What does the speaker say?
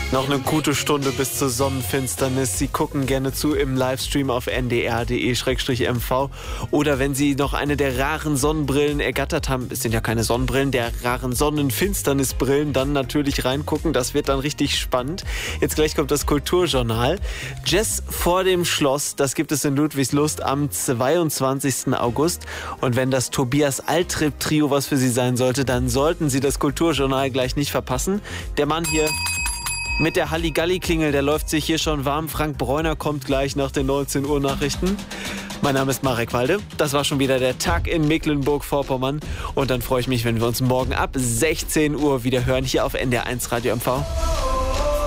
Noch eine gute Stunde bis zur Sonnenfinsternis. Sie gucken gerne zu im Livestream auf ndr.de/mv. Oder wenn Sie noch eine der raren Sonnenbrillen ergattert haben, es sind ja keine Sonnenbrillen, der raren Sonnenfinsternisbrillen, dann natürlich reingucken. Das wird dann richtig spannend. Jetzt gleich kommt das Kulturjournal. Jazz vor dem Schloss, das gibt es in Ludwigslust am 22. August. Und wenn das Tobias Altrip-Trio was für Sie sein sollte, dann sollten Sie das Kulturjournal gleich nicht verpassen. Der Mann hier mit der Halligalli-Klingel, der läuft sich hier schon warm. Frank Bräuner kommt gleich nach den 19 Uhr Nachrichten. Mein Name ist Marek Walde. Das war schon wieder der Tag in Mecklenburg-Vorpommern. Und dann freue ich mich, wenn wir uns morgen ab 16 Uhr wieder hören hier auf NDR1 Radio MV.